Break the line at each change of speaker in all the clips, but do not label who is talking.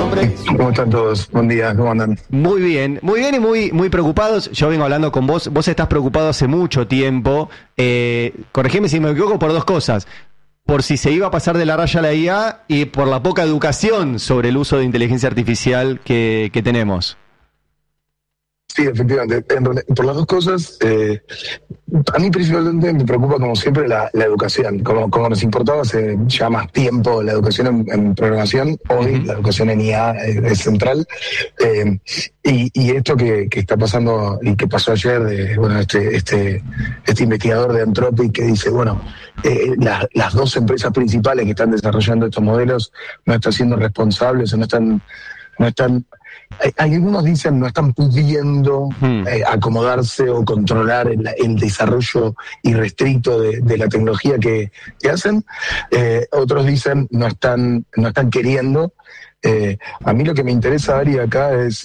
nombre?
¿Cómo están todos? Buen día, ¿cómo andan?
Muy bien y muy preocupados. Yo vengo hablando con vos. Vos estás preocupado hace mucho tiempo. Corregime si me equivoco por dos cosas. Por si se iba a pasar de la raya a la IA y por la poca educación sobre el uso de inteligencia artificial que tenemos.
Sí, efectivamente, por las dos cosas, a mí principalmente me preocupa como siempre la educación, como nos importaba hace ya más tiempo la educación en programación, hoy la educación en IA es central, y esto que está pasando y que pasó ayer, este investigador de Anthropic que dice, las dos empresas principales que están desarrollando estos modelos no están siendo responsables o no están algunos dicen no están pudiendo acomodarse o controlar el desarrollo irrestricto de la tecnología que hacen. Otros dicen no están queriendo. A mí lo que me interesa, Ari, acá es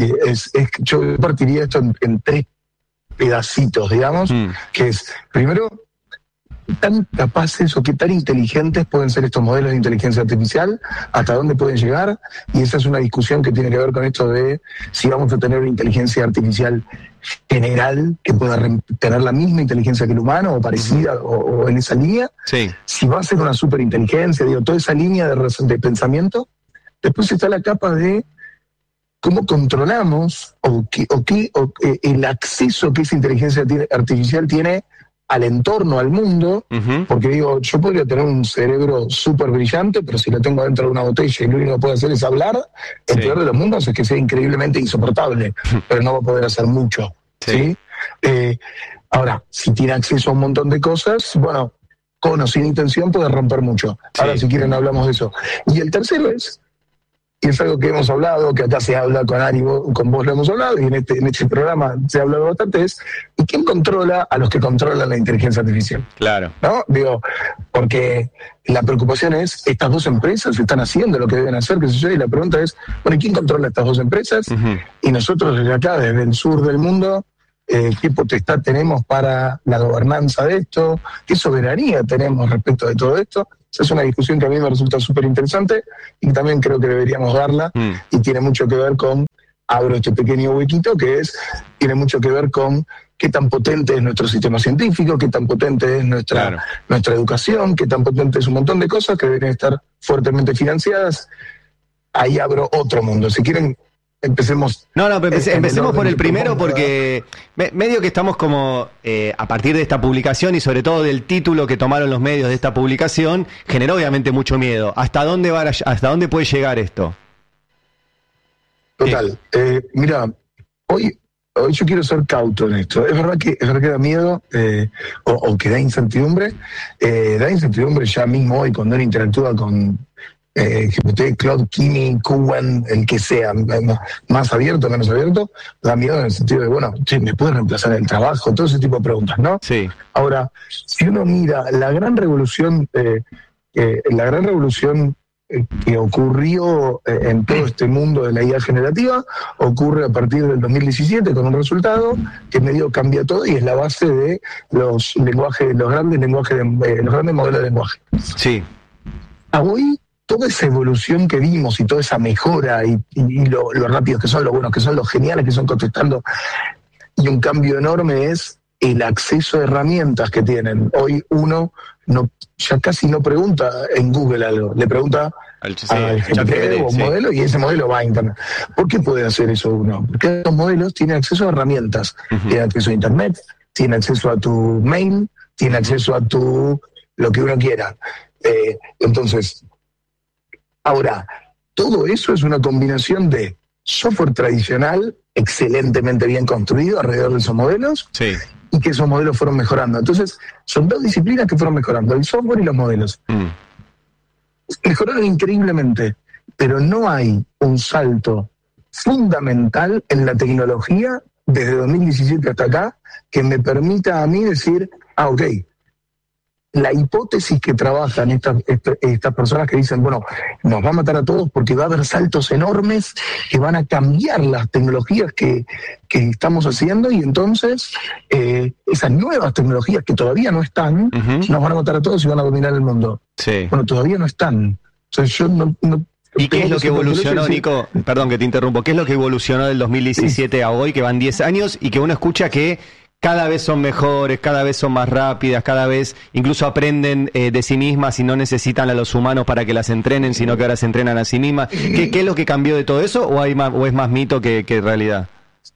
yo partiría esto en tres pedacitos, digamos, que es, primero, tan capaces o qué tan inteligentes pueden ser estos modelos de inteligencia artificial, hasta dónde pueden llegar, y esa es una discusión que tiene que ver con esto de si vamos a tener una inteligencia artificial general que pueda tener la misma inteligencia que el humano o parecida o en esa línea,
sí.
Si va a ser una superinteligencia, toda esa línea de pensamiento. Después está la capa de cómo controlamos el acceso que esa inteligencia artificial tiene al entorno, al mundo, porque yo podría tener un cerebro súper brillante, pero si lo tengo dentro de una botella y lo único que puedo hacer es hablar, el peor de los mundos es que sea increíblemente insoportable, pero no va a poder hacer mucho. ¿Sí? Ahora, si tiene acceso a un montón de cosas, con o sin intención puede romper mucho. Ahora, si quieren, hablamos de eso. Y el tercero y es algo que hemos hablado, que acá se habla con Ari, con vos lo hemos hablado, y en este programa se ha hablado bastante, ¿y quién controla a los que controlan la inteligencia artificial?
Claro.
¿No? Porque la preocupación es, estas dos empresas están haciendo lo que deben hacer, qué sé yo, y la pregunta es, ¿quién controla estas dos empresas? Y nosotros desde acá, desde el sur del mundo, ¿qué potestad tenemos para la gobernanza de esto? ¿Qué soberanía tenemos respecto de todo esto? Esa es una discusión que a mí me resulta súper interesante y también creo que deberíamos darla, y tiene mucho que ver con, abro este pequeño huequito, tiene mucho que ver con qué tan potente es nuestro sistema científico, qué tan potente es nuestra educación, qué tan potente es un montón de cosas que deben estar fuertemente financiadas. Ahí abro otro mundo. Si quieren, empecemos.
Empecemos por el primero, porque medio que estamos como a partir de esta publicación y sobre todo del título que tomaron los medios de esta publicación, generó obviamente mucho miedo. ¿Hasta dónde puede llegar esto?
Total. Mira, hoy yo quiero ser cauto en esto. Es verdad que da miedo o que da incertidumbre. Da incertidumbre ya mismo hoy cuando uno interactúa con GPT, Claude, Kimi, Kuwen, el que sea, más abierto, menos abierto, da miedo en el sentido de, me puede reemplazar el trabajo, todo ese tipo de preguntas, ¿no?
Sí.
Ahora, si uno mira la gran revolución que ocurrió en todo este mundo de la IA generativa, ocurre a partir del 2017 con un resultado que medio cambia todo y es la base de los grandes modelos de lenguaje.
Sí.
Hoy, toda esa evolución que vimos y toda esa mejora y lo rápidos que son, lo buenos que son, lo geniales que son contestando, y un cambio enorme es el acceso a herramientas que tienen. Hoy uno ya casi no pregunta en Google algo, le pregunta al GPT o un modelo, y ese modelo va a Internet. ¿Por qué puede hacer eso uno? Porque estos modelos tienen acceso a herramientas, tienen acceso a Internet, tienen acceso a tu mail, tienen acceso a lo que uno quiera. Entonces, ahora, todo eso es una combinación de software tradicional excelentemente bien construido alrededor de esos modelos, y que esos modelos fueron mejorando. Entonces, son dos disciplinas que fueron mejorando, el software y los modelos. Mejoraron increíblemente, pero no hay un salto fundamental en la tecnología desde 2017 hasta acá que me permita a mí decir, ok, la hipótesis que trabajan estas personas que dicen, nos va a matar a todos porque va a haber saltos enormes que van a cambiar las tecnologías que estamos haciendo, y entonces esas nuevas tecnologías que todavía no están, nos van a matar a todos y van a dominar el mundo.
Sí.
Todavía no están. Entonces yo no
¿Y qué es lo que evolucionó, Nico? Perdón que te interrumpo. ¿Qué es lo que evolucionó del 2017 a hoy, que van 10 años, y que uno escucha que cada vez son mejores, cada vez son más rápidas, cada vez incluso aprenden de sí mismas y no necesitan a los humanos para que las entrenen, sino que ahora se entrenan a sí mismas? ¿Qué es lo que cambió de todo eso o es más mito que realidad?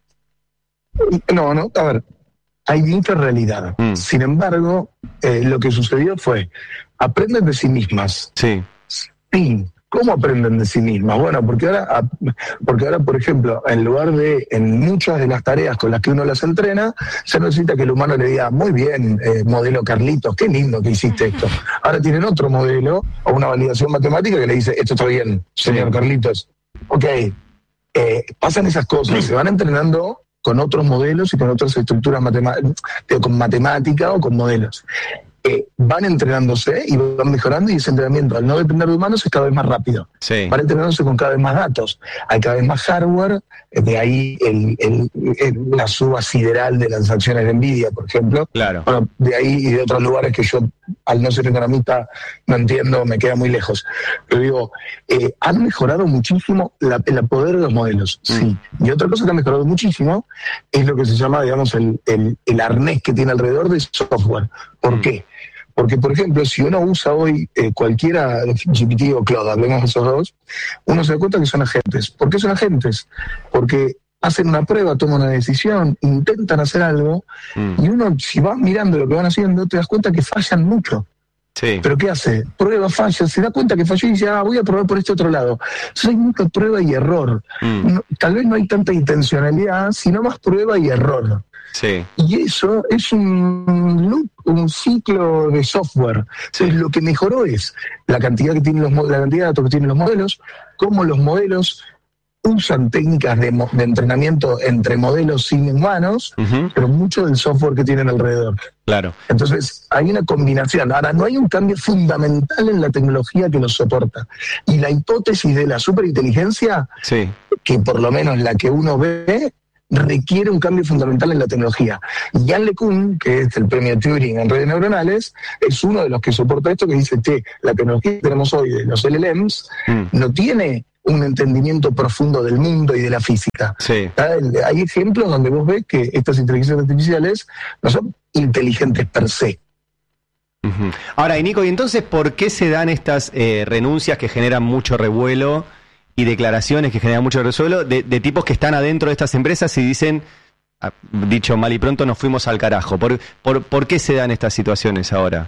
No, a ver, hay mucha realidad. Sin embargo, lo que sucedió fue, aprenden de sí mismas.
Sí.
Sí. ¿Cómo aprenden de sí mismas? Bueno, porque ahora, por ejemplo, en lugar de, en muchas de las tareas con las que uno las entrena, se necesita que el humano le diga, muy bien, modelo Carlitos, qué lindo que hiciste esto. Ahora tienen otro modelo o una validación matemática que le dice, esto está bien, señor Carlitos. Ok, pasan esas cosas, se van entrenando con otros modelos y con otras estructuras con matemática o con modelos. Van entrenándose y van mejorando, y ese entrenamiento, al no depender de humanos, es cada vez más rápido.
Sí.
Van entrenándose con cada vez más datos, hay cada vez más hardware, de ahí la suba sideral de las acciones de Nvidia, por ejemplo.
Claro.
Bueno, de ahí y de otros lugares que yo, al no ser economista, no entiendo, me queda muy lejos. Pero digo, han mejorado muchísimo el poder de los modelos, sí. Y otra cosa que ha mejorado muchísimo es lo que se llama, digamos, el arnés que tiene alrededor de software. ¿Por qué? Porque, por ejemplo, si uno usa hoy cualquiera, GPT o Claude, hablemos de esos dos, uno se da cuenta que son agentes. ¿Por qué son agentes? Porque hacen una prueba, toman una decisión, intentan hacer algo, y uno, si vas mirando lo que van haciendo, te das cuenta que fallan mucho.
Sí.
¿Pero qué hace? Prueba, falla, se da cuenta que falló y dice, voy a probar por este otro lado. Entonces hay mucha prueba y error. No, tal vez no hay tanta intencionalidad, sino más prueba y error.
Sí.
Y eso es un loop, un ciclo de software. Entonces, lo que mejoró es la cantidad que tienen la cantidad de datos que tienen los modelos, cómo los modelos usan técnicas de entrenamiento entre modelos sin humanos, pero mucho del software que tienen alrededor.
Claro.
Entonces, hay una combinación. Ahora, no hay un cambio fundamental en la tecnología que los soporta. Y la hipótesis de la superinteligencia, que por lo menos la que uno ve, requiere un cambio fundamental en la tecnología. Yann LeCun, que es el premio Turing en redes neuronales, es uno de los que soporta esto, que dice que la tecnología que tenemos hoy de los LLMs no tiene un entendimiento profundo del mundo y de la física. Sí. Hay ejemplos donde vos ves que estas inteligencias artificiales no son inteligentes per se.
Ahora, y Nico, ¿y entonces por qué se dan estas renuncias que generan mucho revuelo y declaraciones que generan mucho resuelo de tipos que están adentro de estas empresas y dicen, dicho mal y pronto, nos fuimos al carajo? ¿Por qué se dan estas situaciones ahora?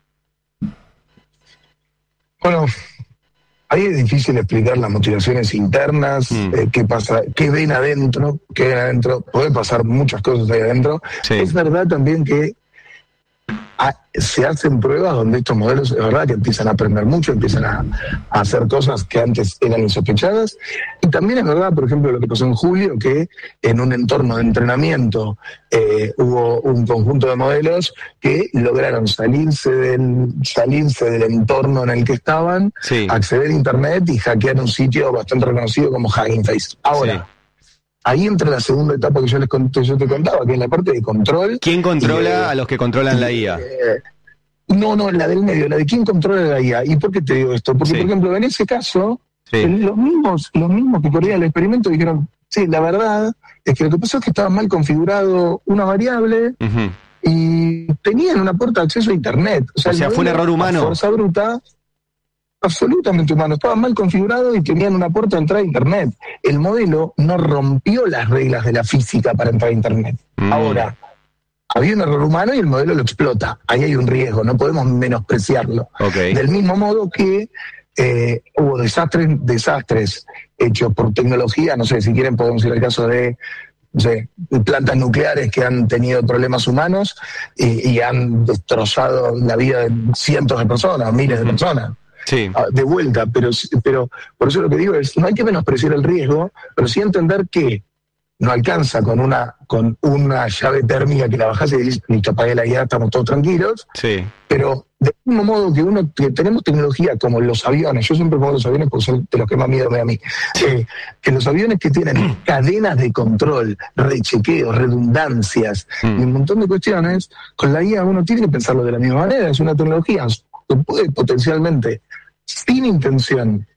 Bueno, ahí es difícil explicar las motivaciones internas, qué pasa, qué ven adentro, puede pasar muchas cosas ahí adentro. Sí. Es verdad también que se hacen pruebas donde estos modelos, es verdad que empiezan a aprender mucho, empiezan a hacer cosas que antes eran insospechadas. Y también es verdad, por ejemplo, lo que pasó en julio, que en un entorno de entrenamiento hubo un conjunto de modelos que lograron salirse del entorno en el que estaban, acceder a Internet y hackear un sitio bastante reconocido como Hugging Face. Ahora, ahí entra la segunda etapa que yo te contaba, que es la parte de control.
¿Quién controla a los que controlan la IA?
No, la del medio, la de quién controla la IA. ¿Y por qué te digo esto? Porque, por ejemplo, en ese caso, los mismos que corrían el experimento dijeron, la verdad es que lo que pasó es que estaba mal configurado una variable y tenían una puerta de acceso a Internet. O sea
fue un error humano.
Fuerza bruta. Absolutamente humano, estaba mal configurado y tenían una puerta de entrada a Internet. El modelo no rompió las reglas de la física para entrar a Internet. Ahora, había un error humano y el modelo lo explota. Ahí hay un riesgo, no podemos menospreciarlo. Del mismo modo que hubo desastres hechos por tecnología, no sé, si quieren podemos ir al caso de plantas nucleares que han tenido problemas humanos y han destrozado la vida de cientos de personas, miles de personas. De vuelta, pero por eso lo que digo es, no hay que menospreciar el riesgo, pero sí entender que no alcanza con una llave térmica que la bajás y dices, listo, apagué la IA, estamos todos tranquilos. Pero del mismo modo que tenemos tecnología como los aviones, yo siempre pongo los aviones porque son de los que más miedo me da a mí, que los aviones que tienen cadenas de control, rechequeos, redundancias y un montón de cuestiones, con la IA uno tiene que pensarlo de la misma manera, es una tecnología que puede potencialmente, sin intención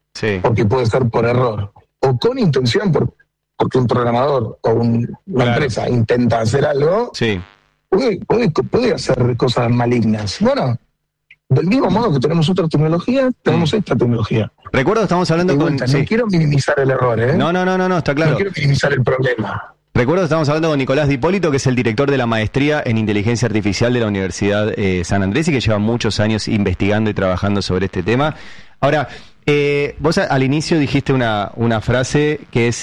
Sí.
porque puede ser por error, o con intención, porque un programador o una
Claro.
empresa intenta hacer algo,
Sí.
puede hacer cosas malignas. Bueno, del mismo modo que tenemos otra tecnología, tenemos esta tecnología.
Recuerdo que estamos hablando
De
con...
vuelta,
sí.
no quiero minimizar el error, ¿eh?
No, está claro.
No quiero minimizar el problema.
Recuerdo que estamos hablando con Nicolás Di Ippolito, que es el director de la maestría en inteligencia artificial de la Universidad San Andrés y que lleva muchos años investigando y trabajando sobre este tema. Ahora, vos al inicio dijiste una frase que es,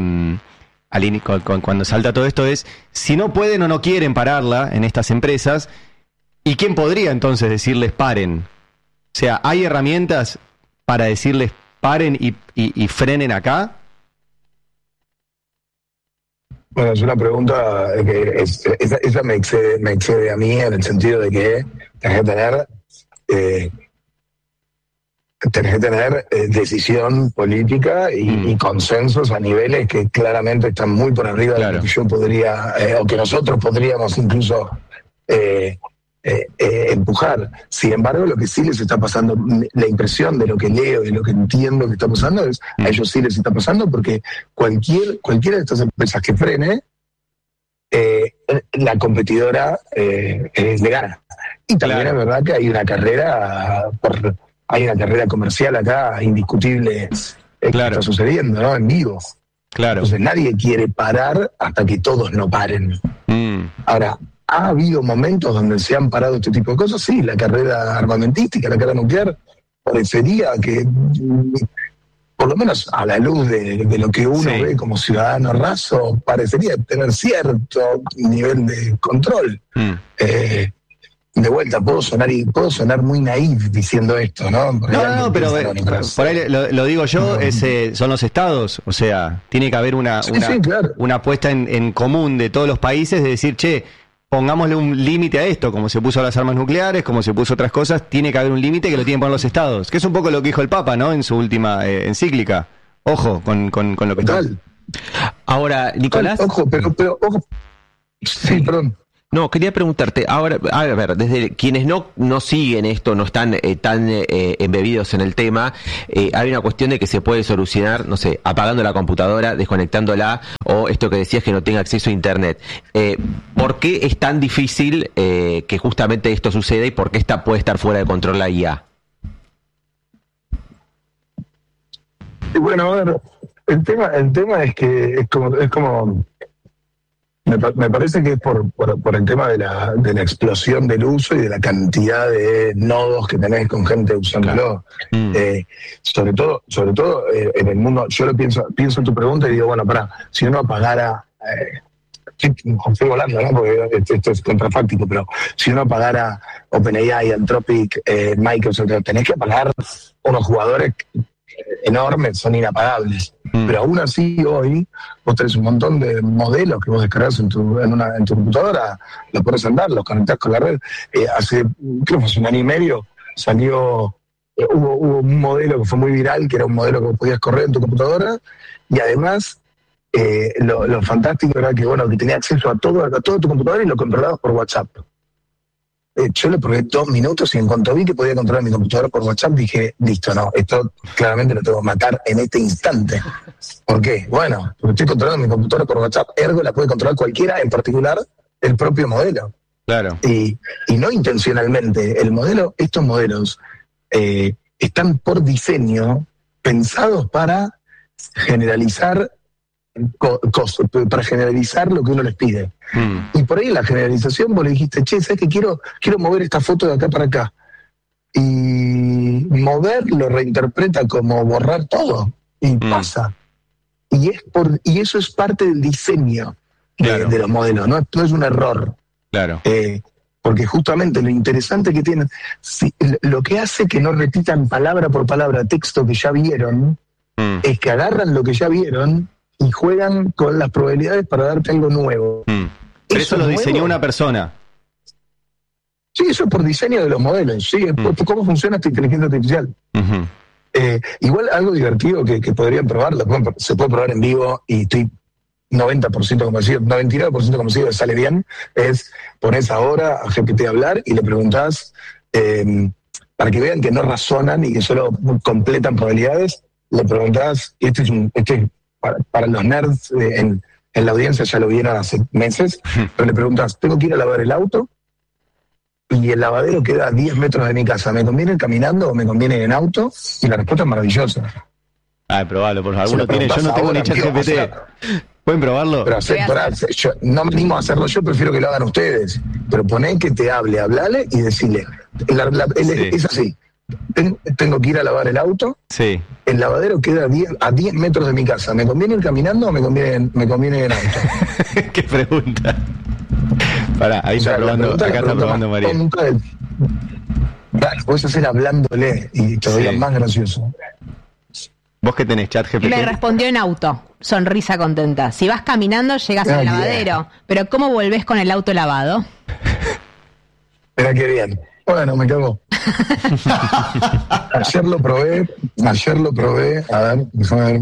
cuando salta todo esto, es, si no pueden o no quieren pararla en estas empresas, ¿y quién podría entonces decirles paren? O sea, ¿hay herramientas para decirles paren y frenen acá?
Bueno, es una pregunta que esa me excede a mí en el sentido de que tenés que tener decisión política y consensos a niveles que claramente están muy por arriba de lo que yo podría, o que nosotros podríamos incluso empujar. Sin embargo, lo que sí les está pasando, la impresión de lo que leo y lo que entiendo que está pasando es, a ellos sí les está pasando porque cualquiera de estas empresas que frene, la competidora le gana. Y también es verdad que hay una carrera comercial acá indiscutible que está sucediendo, ¿no? En vivo.
Claro.
Entonces nadie quiere parar hasta que todos no paren. Ahora, ¿ha habido momentos donde se han parado este tipo de cosas? Sí, la carrera armamentística, la carrera nuclear, parecería que, por lo menos a la luz de lo que uno ve como ciudadano raso, parecería tener cierto nivel de control. De vuelta, puedo sonar muy naif diciendo esto, ¿no? Porque
no, pero por ahí lo digo yo, son los estados, o sea, tiene que haber una apuesta en común de todos los países de decir, che, pongámosle un límite a esto, como se puso a las armas nucleares, como se puso a otras cosas, tiene que haber un límite que lo tienen que poner los estados, que es un poco lo que dijo el Papa, ¿no? En su última encíclica. Ojo con lo que está.
Ahora, Nicolás.
Ojo, pero ojo. Sí, perdón.
No, quería preguntarte, ahora, a ver, desde quienes no siguen esto, no están tan embebidos en el tema, hay una cuestión de que se puede solucionar, no sé, apagando la computadora, desconectándola, o esto que decías que no tenga acceso a internet. ¿Por qué es tan difícil que justamente esto suceda y por qué puede estar fuera de control la IA?
Y bueno, a ver, el tema es que es como me parece que es por el tema de la explosión del uso y de la cantidad de nodos que tenés con gente usándolo. Sobre todo en el mundo, yo lo pienso en tu pregunta y digo, bueno, si uno apagara, estoy volando, ¿no? Porque esto es contrafáctico, pero si uno apagara OpenAI, Anthropic, Microsoft, tenés que apagar unos jugadores enormes, son inapagables. Pero aún así hoy vos tenés un montón de modelos que vos descargás en tu computadora, los pones a andar, los conectás con la red. Creo que fue un año y medio, salió, hubo un modelo que fue muy viral, que era un modelo que vos podías correr en tu computadora, y además lo fantástico era que tenía acceso a todo tu computadora y lo controlabas por WhatsApp. Yo le probé 2 minutos y en cuanto vi que podía controlar mi computadora por WhatsApp, dije, listo, no, esto claramente lo tengo que matar en este instante. ¿Por qué? Bueno, porque estoy controlando mi computadora por WhatsApp, ergo la puede controlar cualquiera, en particular el propio modelo.
Claro.
Y no intencionalmente. Estos modelos están por diseño pensados para generalizar lo que uno les pide. Y por ahí en la generalización vos le dijiste, che, ¿sabes qué? Quiero mover esta foto de acá para acá. Y mover lo reinterpreta como borrar todo. Y pasa. Y eso es parte del diseño de los modelos, ¿no? Esto es un error.
Claro.
Porque justamente lo interesante que tienen, lo que hace que no repitan palabra por palabra texto que ya vieron, es que agarran lo que ya vieron y juegan con las probabilidades para darte algo nuevo.
Pero eso lo diseñó una persona.
Sí, eso es por diseño de los modelos, sí, cómo funciona esta inteligencia artificial. Igual algo divertido que podrían probar, se puede probar en vivo y estoy 90% convencido, 99% convencido que sale bien, es pones ahora a GPT a hablar y le preguntás, para que vean que no razonan y que solo completan probabilidades, le preguntás, y para los nerds en la audiencia ya lo vieron hace meses, pero le preguntás, ¿tengo que ir a lavar el auto? Y el lavadero queda a 10 metros de mi casa, ¿me conviene ir caminando o me conviene ir en auto? Y la respuesta es maravillosa.
Probalo, por favor. Yo no tengo ni ChatGPT. ¿Pueden probarlo?
Pero yo no me animo a hacerlo yo, prefiero que lo hagan ustedes. Pero poné que te hablale y decile. Es así. Tengo que ir a lavar el auto.
Sí.
El lavadero queda a 10 metros de mi casa. ¿Me conviene ir caminando o me conviene ir en auto?
¿Qué pregunta? Pará, ahí está probando, acá está probando María.
Puedes hacer hablándole y todavía más gracioso.
¿Vos qué tenés, ChatGPT?
Me respondió en auto, sonrisa contenta. Si vas caminando, llegas al lavadero. Pero ¿cómo volvés con el auto lavado?
Mira qué bien. Bueno, me cago. Ayer lo probé. A ver, déjame ver.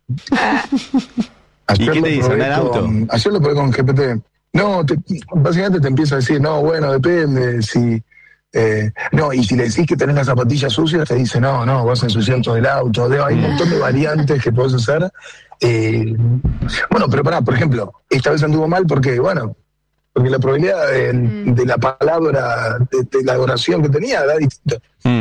¿Y qué te dice? ¿Andar en auto?
Ayer lo probé con GPT. No, básicamente te empieza a decir, no, bueno, depende, si... y si le decís que tenés las zapatillas sucias, te dice, no, vas a ensuciar todo el auto. Hay un montón de variantes que podés hacer. Bueno, pero pará, por ejemplo, esta vez anduvo mal porque la probabilidad de la palabra, de la oración que tenía era distinta.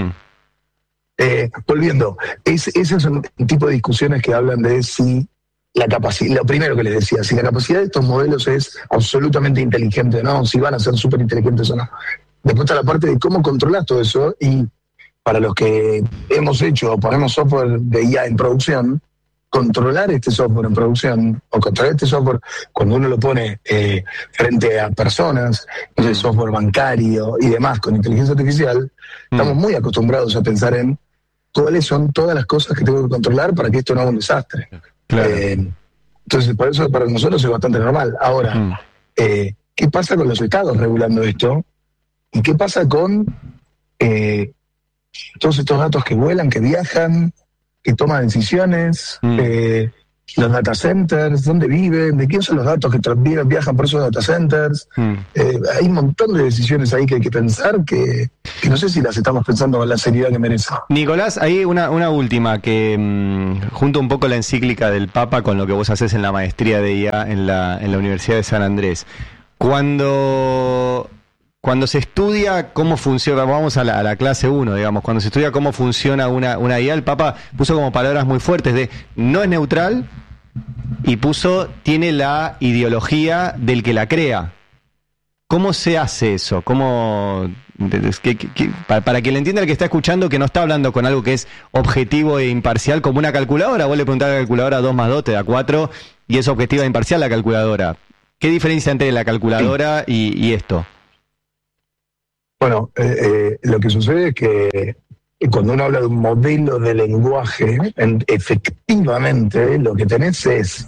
Volviendo, ese es un tipo de discusiones que hablan de si la capacidad, lo primero que les decía, si la capacidad de estos modelos es absolutamente inteligente o no, si van a ser súper inteligentes o no. Después está la parte de cómo controlas todo eso, y para los que hemos hecho o ponemos software de IA en producción, controlar este software en producción, o controlar este software cuando uno lo pone frente a personas, el software bancario y demás con inteligencia artificial, estamos muy acostumbrados a pensar en cuáles son todas las cosas que tengo que controlar para que esto no haga un desastre.
Claro.
Entonces, por eso para nosotros es bastante normal. Ahora, ¿qué pasa con los estados regulando esto? ¿Y qué pasa con todos estos datos que vuelan, que viajan, que toman decisiones? Los data centers, ¿dónde viven? ¿De quién son los datos que viajan por esos data centers? Hay un montón de decisiones ahí que hay que pensar que no sé si las estamos pensando con la seriedad que merece.
Nicolás, ahí una última que junta un poco la encíclica del Papa con lo que vos haces en la maestría de IA en la Universidad de San Andrés. Cuando se estudia cómo funciona, vamos a la clase 1, digamos, cuando se estudia cómo funciona una IA, el Papa puso como palabras muy fuertes de no es neutral y tiene la ideología del que la crea. ¿Cómo se hace eso? Para que le entienda el que está escuchando que no está hablando con algo que es objetivo e imparcial como una calculadora. Vos le preguntás a la calculadora 2 más 2 te da 4 y es objetiva e imparcial la calculadora. ¿Qué diferencia entre la calculadora y esto?
Bueno, lo que sucede es que cuando uno habla de un modelo de lenguaje, efectivamente lo que tenés es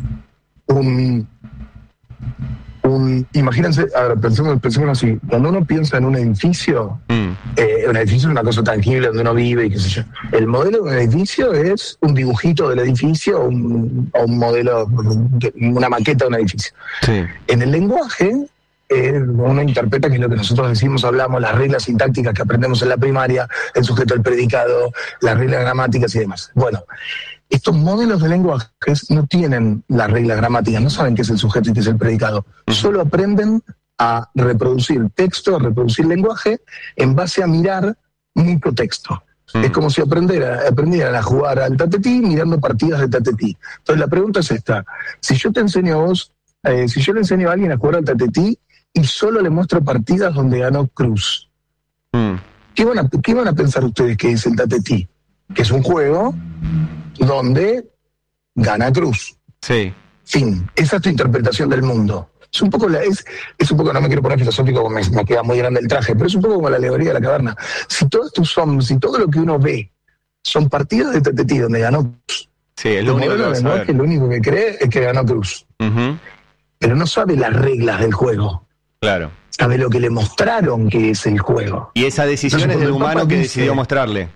imagínense, a ver, pensemos así, cuando uno piensa en un edificio, un edificio es una cosa tangible donde uno vive y qué sé yo. El modelo de un edificio es un dibujito del edificio o un modelo, una maqueta de un edificio. Sí. En el lenguaje, uno interpreta que es lo que nosotros decimos, hablamos, las reglas sintácticas que aprendemos en la primaria, el sujeto, el predicado, las reglas gramáticas y demás. Bueno, estos modelos de lenguajes no tienen las reglas gramáticas, no saben qué es el sujeto y qué es el predicado. Solo aprenden a reproducir texto, a reproducir lenguaje en base a mirar microtexto. Es como si aprendieran a jugar al tatetí mirando partidas de tatetí. Entonces la pregunta es esta: si yo te enseño a vos, si yo le enseño a alguien a jugar al tatetí y solo le muestro partidas donde ganó Cruz, ¿qué van a pensar ustedes que es el tatetí? Que es un juego donde gana Cruz.
Sí.
Fin. Esa es tu interpretación del mundo. Es un poco, no me quiero poner filosófico porque me queda muy grande el traje, pero es un poco como la alegoría de la caverna. Si todo lo que uno ve son partidas de tatetí donde ganó Cruz,
sí, es lo
único que cree es que ganó Cruz. Pero no sabe las reglas del juego.
Claro.
Sabe lo que le mostraron que es el juego.
Y esa decisión es del humano que decidió mostrarle.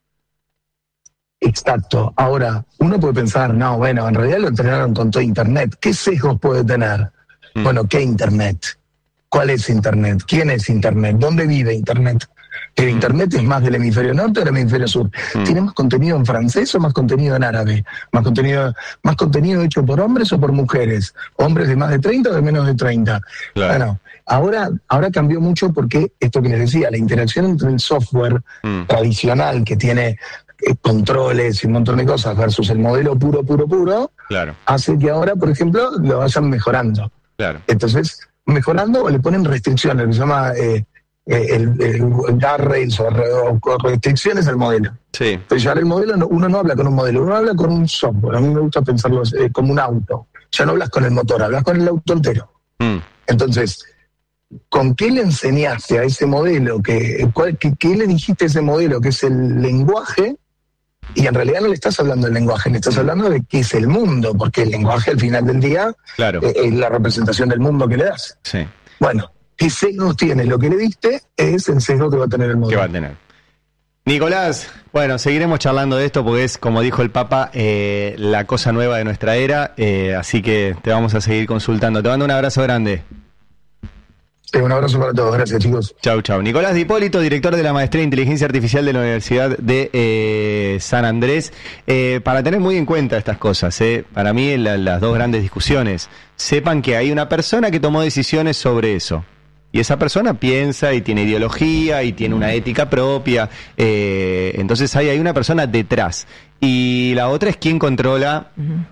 Exacto. Ahora, uno puede pensar, no, bueno, en realidad lo entrenaron con todo Internet. ¿Qué sesgos puede tener? Bueno, ¿qué Internet? ¿Cuál es Internet? ¿Quién es Internet? ¿Dónde vive Internet? ¿El internet es más del hemisferio norte o del hemisferio sur? ¿Tiene más contenido en francés o más contenido en árabe? ¿Más contenido hecho por hombres o por mujeres? ¿Hombres de más de 30 o de menos de 30?
Claro.
Bueno, ahora cambió mucho porque esto que les decía, la interacción entre el software tradicional que tiene controles y un montón de cosas versus el modelo puro,
Claro.
hace que ahora, por ejemplo, lo vayan mejorando.
Claro.
Entonces, mejorando o le ponen restricciones, que se llama el guardrails o restricciones al modelo.
Sí.
Entonces, ya el modelo, uno no habla con un modelo, uno habla con un software. A mí me gusta pensarlo como un auto. Ya no hablas con el motor, hablas con el auto entero. Entonces, ¿con qué le enseñaste a ese modelo? ¿Qué le dijiste a ese modelo que es el lenguaje? Y en realidad no le estás hablando del lenguaje, le estás hablando de qué es el mundo, porque el lenguaje al final del día es la representación del mundo que le das.
Sí.
Bueno, ¿qué sesgos tiene? Lo que le diste es el sesgo que va a tener el modelo.
Que va a tener. Nicolás, bueno, seguiremos charlando de esto porque es, como dijo el Papa, la cosa nueva de nuestra era, así que te vamos a seguir consultando. Te mando un abrazo grande.
Un abrazo para todos, gracias chicos.
Chau, chau. Nicolás Di Hipólito, director de la Maestría de Inteligencia Artificial de la Universidad de San Andrés. Para tener muy en cuenta estas cosas, para mí las dos grandes discusiones, sepan que hay una persona que tomó decisiones sobre eso. Y esa persona piensa y tiene ideología y tiene una ética propia. Entonces hay una persona detrás. Y la otra es quién controla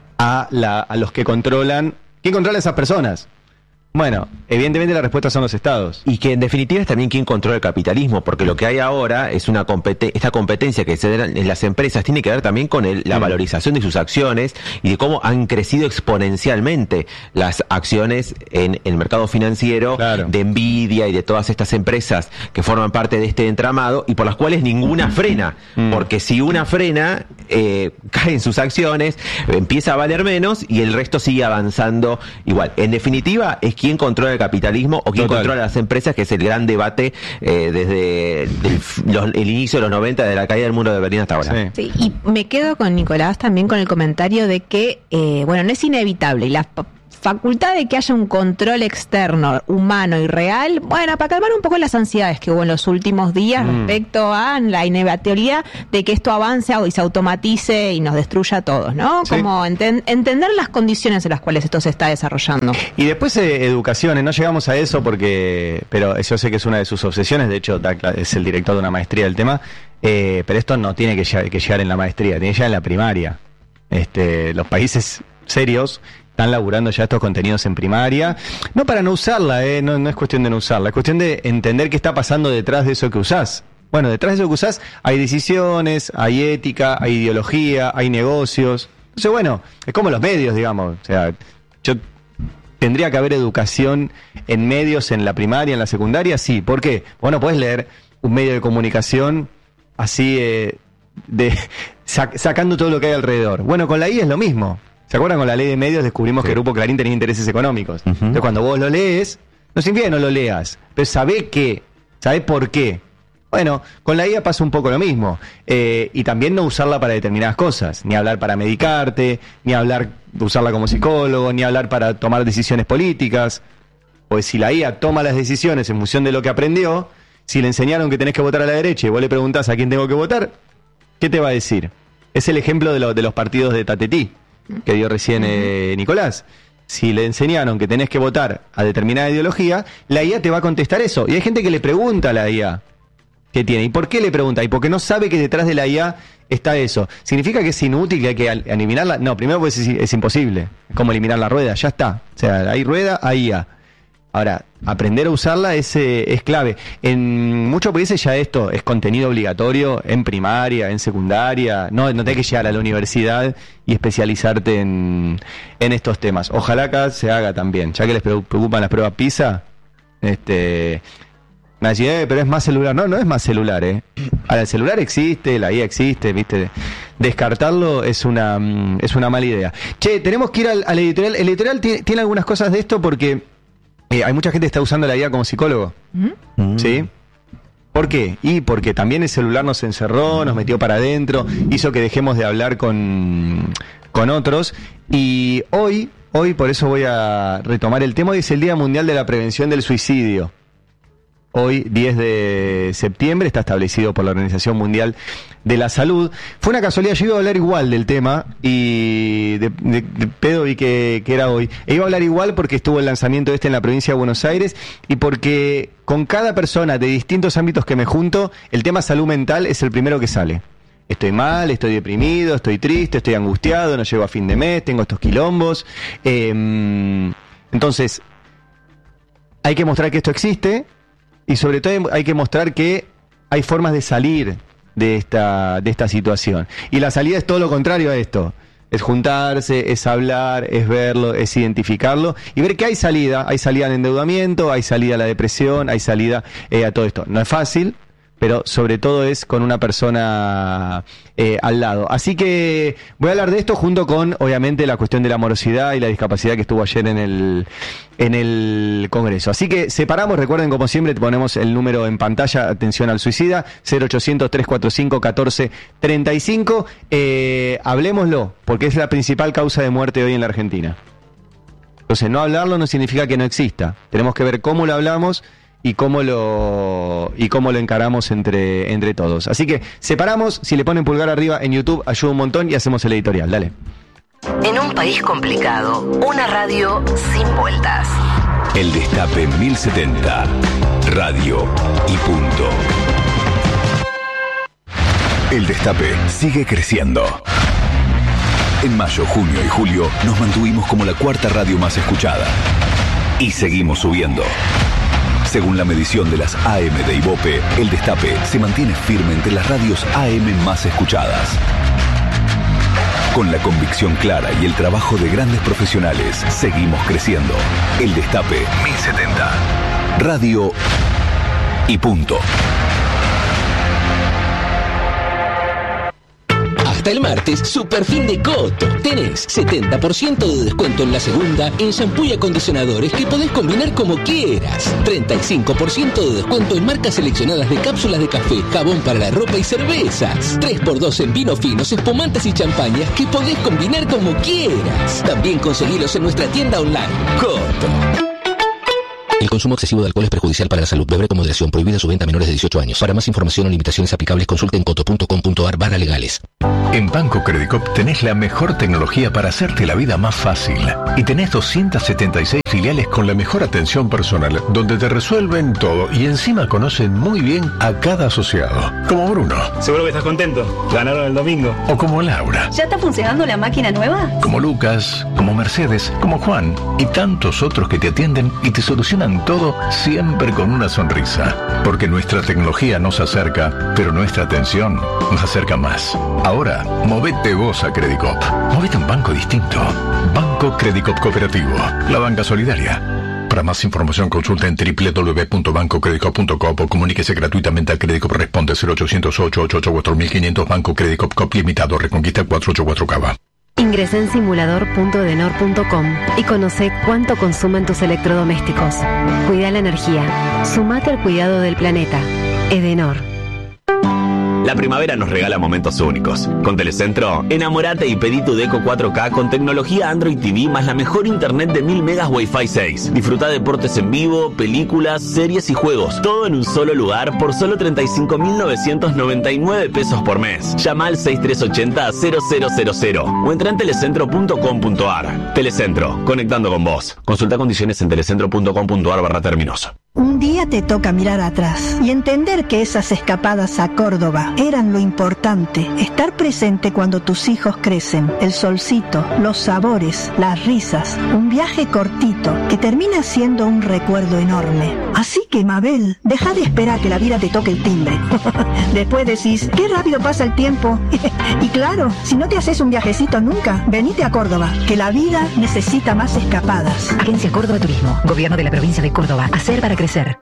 a los que controlan. ¿Quién controla a esas personas? Bueno, evidentemente la respuesta son los estados.
Y que en definitiva es también quien controla el capitalismo, porque lo que hay ahora es esta competencia que se da en las empresas tiene que ver también con la valorización de sus acciones y de cómo han crecido exponencialmente las acciones en el mercado financiero, de Nvidia y de todas estas empresas que forman parte de este entramado y por las cuales ninguna frena, porque si una frena, caen sus acciones, empieza a valer menos y el resto sigue avanzando igual. En definitiva, es quién controla el capitalismo o quién controla las empresas, que es el gran debate desde el inicio de los 90, de la caída del muro de Berlín hasta ahora.
Sí, y me quedo con Nicolás también con el comentario de que, bueno, no es inevitable y la facultad de que haya un control externo, humano y real, bueno, para calmar un poco las ansiedades que hubo en los últimos días respecto a la inevitabilidad de que esto avance y se automatice y nos destruya a todos, ¿no? Sí. Como entender las condiciones en las cuales esto se está desarrollando.
Y después educaciones, no llegamos a eso pero yo sé que es una de sus obsesiones, de hecho es el director de una maestría del tema, pero esto no tiene que llegar en la maestría, tiene que llegar en la primaria. Los países serios están laburando ya estos contenidos en primaria, no para no usarla, no es cuestión de no usarla, es cuestión de entender qué está pasando detrás de eso que usás. Bueno, detrás de eso que usás hay decisiones, hay ética, hay ideología, hay negocios. Entonces, bueno, es como los medios, digamos. O sea, tendría que haber educación en medios en la primaria, en la secundaria, sí. ¿Por qué? Bueno, podés leer un medio de comunicación así, sacando todo lo que hay alrededor. Bueno, con la I es lo mismo. ¿Se acuerdan? Con la ley de medios descubrimos que el Grupo Clarín tenía intereses económicos. Entonces cuando vos lo lees, no significa que no lo leas, pero sabés por qué. Bueno, con la IA pasa un poco lo mismo. Y también no usarla para determinadas cosas. Ni hablar para medicarte, ni hablar de usarla como psicólogo, ni hablar para tomar decisiones políticas. Pues si la IA toma las decisiones en función de lo que aprendió, si le enseñaron que tenés que votar a la derecha y vos le preguntás a quién tengo que votar, ¿qué te va a decir? Es el ejemplo de los partidos de Tatetí que dio recién Nicolás. Si le enseñaron que tenés que votar a determinada ideología, la IA te va a contestar eso. Y hay gente que le pregunta a la IA qué tiene. ¿Y por qué le pregunta? Y porque no sabe que detrás de la IA está eso. ¿Significa que es inútil, que hay que eliminarla? No, primero pues es imposible. Es como eliminar la rueda, ya está. O sea, hay rueda, hay IA. Ahora, aprender a usarla es clave. En muchos países ya esto es contenido obligatorio en primaria, en secundaria. No tenés que llegar a la universidad y especializarte en estos temas. Ojalá acá se haga también. Ya que les preocupan las pruebas PISA, me decían, pero es más celular. No es más celular, Ahora, el celular existe, la IA existe, ¿viste? Descartarlo es una mala idea. Che, tenemos que ir al editorial. El editorial tiene algunas cosas de esto porque hay mucha gente que está usando la IA como psicólogo. ¿Sí? ¿Por qué? Y porque también el celular nos encerró, nos metió para adentro, hizo que dejemos de hablar con otros. Y hoy, por eso voy a retomar el tema, hoy es el Día Mundial de la Prevención del Suicidio. hoy 10 de septiembre, está establecido por la Organización Mundial de la Salud. Fue una casualidad, yo iba a hablar igual del tema y de pedo vi que era hoy. E iba a hablar igual porque estuvo el lanzamiento en la provincia de Buenos Aires y porque con cada persona de distintos ámbitos que me junto, el tema salud mental es el primero que sale. Estoy mal, estoy deprimido, estoy triste, estoy angustiado, no llego a fin de mes, tengo estos quilombos. Entonces, hay que mostrar que esto existe y sobre todo hay que mostrar que hay formas de salir de esta situación. Y la salida es todo lo contrario a esto. Es juntarse, es hablar, es verlo, es identificarlo y ver que hay salida al endeudamiento, hay salida a la depresión, hay salida a todo esto. No es fácil, pero sobre todo es con una persona al lado. Así que voy a hablar de esto junto con, obviamente, la cuestión de la morosidad y la discapacidad que estuvo ayer en el Congreso. Así que separamos, recuerden, como siempre, te ponemos el número en pantalla, atención al suicida, 0800-345-1435. Hablémoslo, porque es la principal causa de muerte hoy en la Argentina. Entonces, no hablarlo no significa que no exista. Tenemos que ver cómo lo hablamos y cómo lo encaramos entre todos. Así que separamos, si le ponen pulgar arriba en YouTube ayuda un montón y hacemos el editorial. Dale.
En un país complicado, una radio sin vueltas.
El Destape 1070, radio y punto. El Destape sigue creciendo. En mayo, junio y julio nos mantuvimos como la cuarta radio más escuchada. Y seguimos subiendo. Según la medición de las AM de Ibope, El Destape se mantiene firme entre las radios AM más escuchadas. Con la convicción clara y el trabajo de grandes profesionales, seguimos creciendo. El Destape 1070. Radio y punto.
Hasta el martes, super fin de Coto. Tenés 70% de descuento en la segunda en shampoo y acondicionadores que podés combinar como quieras. 35% de descuento en marcas seleccionadas de cápsulas de café, jabón para la ropa y cervezas. 3x2 en vinos finos, espumantes y champañas que podés combinar como quieras. También conseguilos en nuestra tienda online. Coto. El consumo excesivo de alcohol es perjudicial para la salud. Beber con moderación. Prohibida su venta a menores de 18 años. Para más información o limitaciones aplicables, consulte en coto.com.ar/legales.
En Banco Credicop tenés la mejor tecnología para hacerte la vida más fácil. Y tenés 276 filiales con la mejor atención personal, donde te resuelven todo y encima conocen muy bien a cada asociado. Como Bruno.
Seguro que estás contento. Ganaron el domingo.
O como Laura.
¿Ya está funcionando la máquina nueva?
Como Lucas, como Mercedes, como Juan y tantos otros que te atienden y te solucionan todo siempre con una sonrisa. Porque nuestra tecnología nos acerca, pero nuestra atención nos acerca más. Ahora, movete vos a Credicop. Movete a un banco distinto. Banco Credicop Cooperativo. La banca solidaria. Para más información consulta en www.bancocredicop.com o comuníquese gratuitamente a Credicop. Responde 0800-888-4500. Banco Credicop Cop Limitado. Reconquista 484 Cava.
Ingresá en simulador.edenor.com y conoce cuánto consumen tus electrodomésticos. Cuida la energía. Sumate al cuidado del planeta. Edenor.
La primavera nos regala momentos únicos. Con Telecentro, enamorate y pedí tu Deco 4K con tecnología Android TV más la mejor internet de 1000 megas Wi-Fi 6. Disfruta deportes en vivo, películas, series y juegos. Todo en un solo lugar por solo 35.999 pesos por mes. Llama al 6380-0000 o entra en telecentro.com.ar. Telecentro, conectando con vos. Consulta condiciones en telecentro.com.ar/términos.
Un día te toca mirar atrás y entender que esas escapadas a Córdoba eran lo importante. Estar presente cuando tus hijos crecen, el solcito, los sabores, las risas. Un viaje cortito que termina siendo un recuerdo enorme. Así que, Mabel, deja de esperar que la vida te toque el timbre. Después decís, qué rápido pasa el tiempo. Y claro, si no te haces un viajecito nunca, venite a Córdoba, que la vida necesita más escapadas.
Agencia Córdoba Turismo, Gobierno de la Provincia de Córdoba. Hacer para crecer.